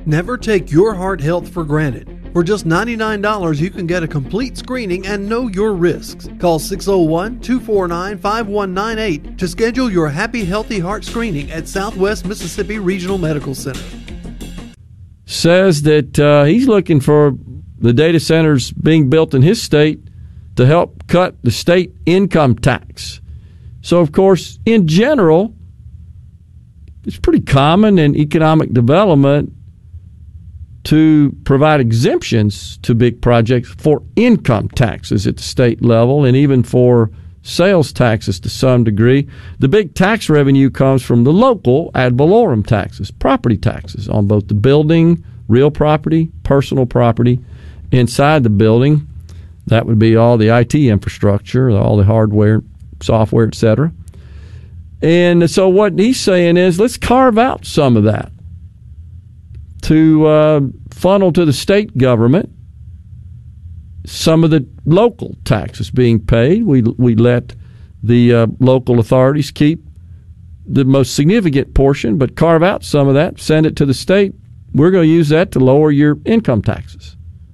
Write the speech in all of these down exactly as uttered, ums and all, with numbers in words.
Never take your heart health for granted. For just ninety-nine dollars, you can get a complete screening and know your risks. Call six oh one, two four nine, five one nine eight to schedule your Happy Healthy Heart screening at Southwest Mississippi Regional Medical Center. Says that uh, he's looking for the data centers being built in his state to help cut the state income tax. So, of course, in general, it's pretty common in economic development to provide exemptions to big projects for income taxes at the state level and even for sales taxes to some degree. The big tax revenue comes from the local ad valorem taxes, property taxes on both the building, real property, personal property, inside the building. That would be all the I T infrastructure, all the hardware, software, et cetera. And so what he's saying is, let's carve out some of that to uh, funnel to the state government some of the local taxes being paid. We we let the uh, local authorities keep the most significant portion, but carve out some of that, send it to the state. We're going to use that to lower your income taxes.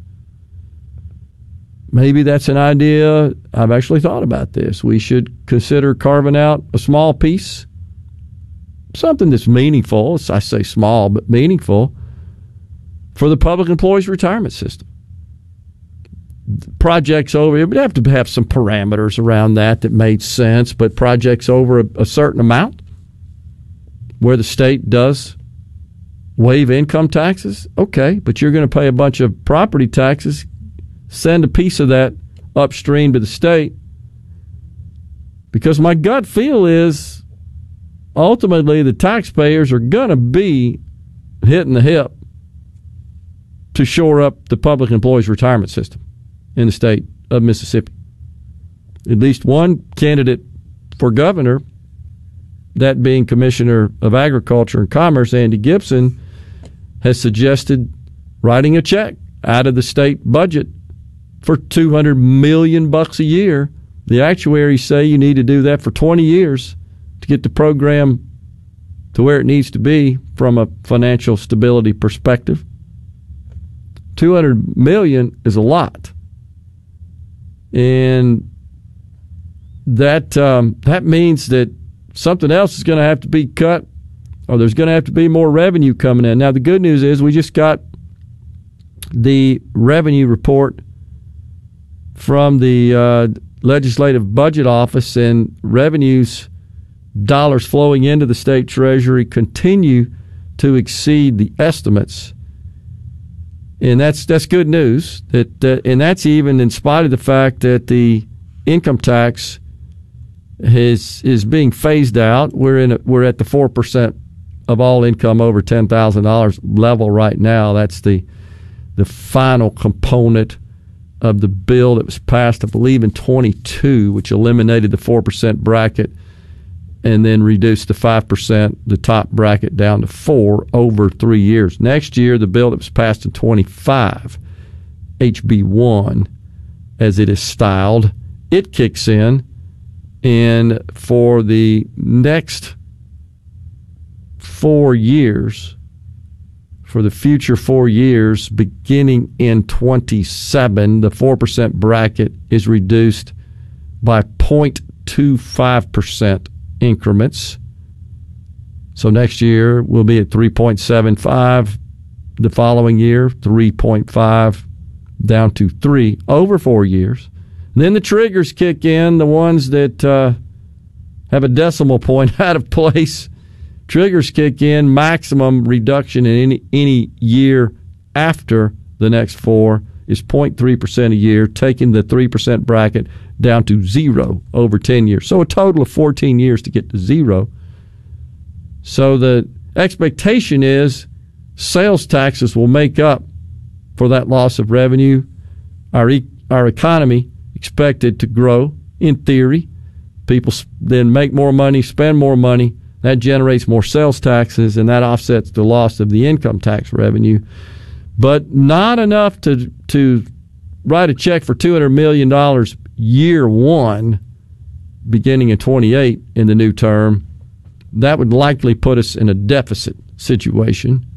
Maybe that's an idea. I've actually thought about this. We should consider carving out a small piece, something that's meaningful. I say small, but meaningful, for the public employees retirement system. Projects over, it would have to have some parameters around that that made sense, but projects over a, a certain amount where the state does waive income taxes, okay, but you're going to pay a bunch of property taxes, send a piece of that upstream to the state, because my gut feel is ultimately the taxpayers are going to be hitting the hip to shore up the public employees retirement system in the state of Mississippi. At least one candidate for governor, that being Commissioner of Agriculture and Commerce, Andy Gibson, has suggested writing a check out of the state budget for two hundred million dollars bucks a year. The actuaries say you need to do that for twenty years to get the program to where it needs to be from a financial stability perspective. two hundred million dollars is a lot. And that um, that means that something else is going to have to be cut, or there's going to have to be more revenue coming in. Now, the good news is we just got the revenue report from the uh, Legislative Budget Office, and revenues, dollars flowing into the state treasury, continue to exceed the estimates. And that's that's good news. That uh, and that's even in spite of the fact that the income tax is is being phased out. We're in a, we're at the four percent of all income over ten thousand dollars level right now. That's the the final component of the bill that was passed, I believe, in twenty-two, which eliminated the four percent bracket and then reduced the five percent, the top bracket, down to four over three years. Next year, the bill that was passed in twenty-five, H B one, as it is styled, it kicks in, and for the next four years, for the future four years, beginning in twenty-seven, the four percent bracket is reduced by zero point two five percent increments. So next year we'll be at three point seven five. The following year, three point five down to three over four years. And then the triggers kick in, the ones that uh, have a decimal point out of place. Triggers kick in, maximum reduction in any, any year after the next four is zero point three percent a year, taking the three percent bracket down to zero over ten years. So a total of fourteen years to get to zero. So the expectation is sales taxes will make up for that loss of revenue. Our e- our economy expected to grow, in theory. People then make more money, spend more money. That generates more sales taxes, and that offsets the loss of the income tax revenue. But not enough to to write a check for two hundred million dollars year one, beginning in twenty-eight in the new term. That would likely put us in a deficit situation.